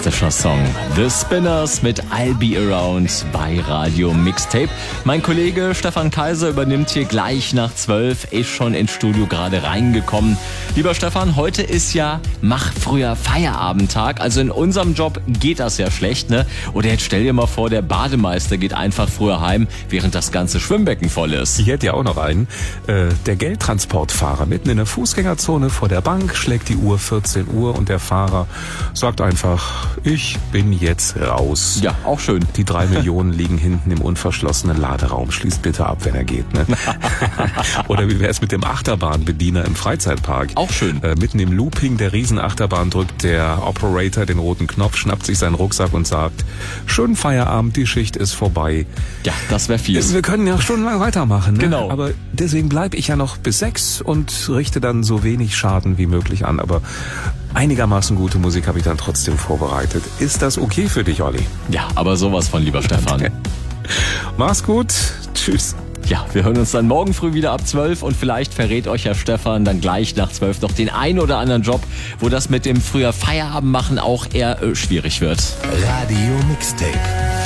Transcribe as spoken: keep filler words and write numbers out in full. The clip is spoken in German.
fantastischer Song. The Spinners mit I'll Be Around bei Radio Mixtape. Mein Kollege Stefan Kaiser übernimmt hier gleich nach zwölf, ist schon ins Studio gerade reingekommen. Lieber Stefan, heute ist ja Mach früher Feierabendtag. Also in unserem Job geht das ja schlecht, ne? Oder jetzt stell dir mal vor, der Bademeister geht einfach früher heim, während das ganze Schwimmbecken voll ist. Ich hätte ja auch noch einen. Äh, der Geldtransportfahrer mitten in der Fußgängerzone vor der Bank, schlägt die Uhr vierzehn Uhr und der Fahrer sagt einfach, ich bin jetzt raus. Ja, auch schön. Die drei Millionen liegen hinten im unverschlossenen Laderaum. Schließt bitte ab, wenn er geht. Ne? Oder wie wäre es mit dem Achterbahnbediener im Freizeitpark? Auch schön. Äh, mitten im Looping der Riesenachterbahn drückt der Operator den roten Knopf, schnappt sich seinen Rucksack und sagt, schönen Feierabend, die Schicht ist vorbei. Ja, das wäre fies. Wir können ja stundenlang weitermachen. Ne? Genau. Aber deswegen bleibe ich ja noch bis sechs und richte dann so wenig Schaden wie möglich an. Aber einigermaßen gute Musik habe ich dann trotzdem vorbereitet. Ist das okay für dich, Olli? Ja, aber sowas von, lieber Stefan. Mach's gut. Tschüss. Ja, wir hören uns dann morgen früh wieder ab zwölf und vielleicht verrät euch ja Stefan dann gleich nach zwölf noch den einen oder anderen Job, wo das mit dem früher Feierabend machen auch eher äh, schwierig wird. Radio Mixtape.